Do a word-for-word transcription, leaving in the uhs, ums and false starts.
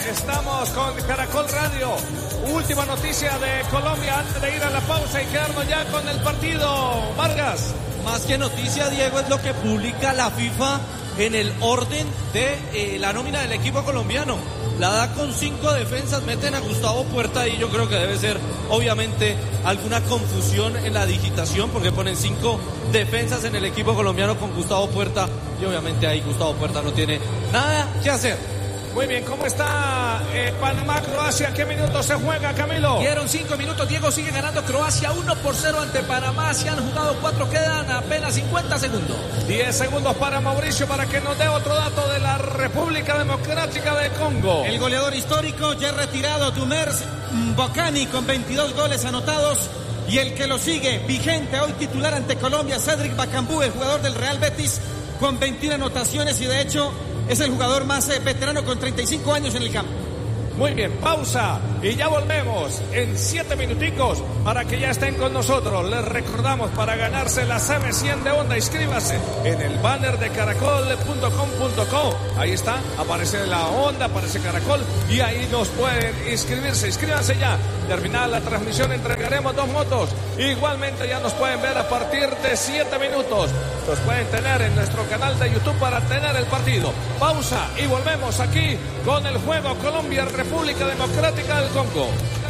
estamos con Caracol Radio. Última noticia de Colombia antes de ir a la pausa y quedarnos ya con el partido. Vargas. Más que noticia, Diego, es lo que publica la FIFA en el orden de eh, la nómina del equipo colombiano. La da con cinco defensas, meten a Gustavo Puerta y yo creo que debe ser obviamente alguna confusión en la digitación porque ponen cinco defensas en el equipo colombiano con Gustavo Puerta y obviamente ahí Gustavo Puerta no tiene nada que hacer. Muy bien, ¿cómo está eh, Panamá-Croacia? ¿Qué minutos se juega, Camilo? Dieron cinco minutos, Diego, sigue ganando Croacia uno por cero ante Panamá. Se han jugado cuatro, quedan apenas cincuenta segundos. diez segundos para Mauricio para que nos dé otro dato de la República Democrática de Congo. El goleador histórico ya retirado, Dumers Bocani, con veintidós goles anotados. Y el que lo sigue, vigente, hoy titular ante Colombia, Cedric Bakambu, el jugador del Real Betis, con veintiuna anotaciones y de hecho es el jugador más eh, veterano con treinta y cinco años en el campo. Muy bien, pausa y ya volvemos en siete minuticos para que ya estén con nosotros. Les recordamos, para ganarse la C M cien de Honda, inscríbase en el banner de caracol punto com punto co. Ahí está, aparece la Honda, aparece Caracol y ahí nos pueden inscribirse. Inscríbanse ya. Terminada la transmisión entregaremos dos motos. Igualmente ya nos pueden ver a partir de siete minutos. Los pueden tener en nuestro canal de YouTube para tener el partido. Pausa y volvemos aquí con el juego Colombia-República Democrática del Congo.